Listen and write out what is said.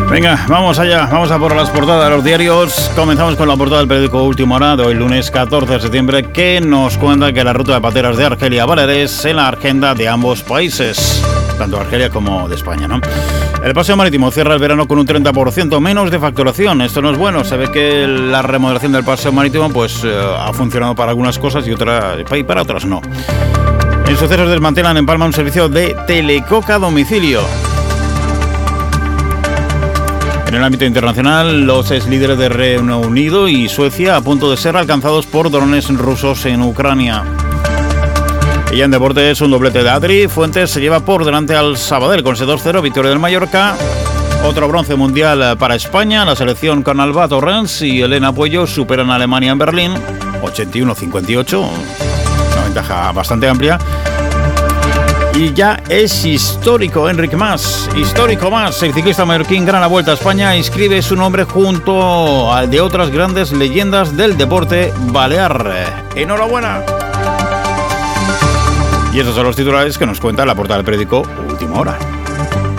Venga, vamos allá, vamos a por las portadas de los diarios. Comenzamos con la portada del periódico Última Hora de hoy, lunes 14 de septiembre, que nos cuenta que la ruta de pateras de Argelia a Baleares en la agenda de ambos países, tanto de Argelia como de España, ¿no? El paseo marítimo cierra el verano con un 30% menos de facturación. Esto no es bueno. Se ve que la remodelación del paseo marítimo pues ha funcionado para algunas cosas y para otras no. En Sucesos desmantelan en Palma un servicio de telecoca a domicilio. En el ámbito internacional, los ex líderes de Reino Unido y Suecia a punto de ser alcanzados por drones rusos en Ucrania. Y en deportes, un doblete de Adri Fuentes se lleva por delante al Sabadell con ese 2-0, victoria del Mallorca. Otro bronce mundial para España, la selección con Alba Torrens y Elena Puello superan a Alemania en Berlín, 81-58, una ventaja bastante amplia. Y ya es histórico, Enric Mas, histórico Mas. El ciclista mallorquín gana la Vuelta a España e inscribe su nombre junto al de otras grandes leyendas del deporte balear. ¡Enhorabuena! Y esos son los titulares que nos cuenta la portada del periódico Última Hora.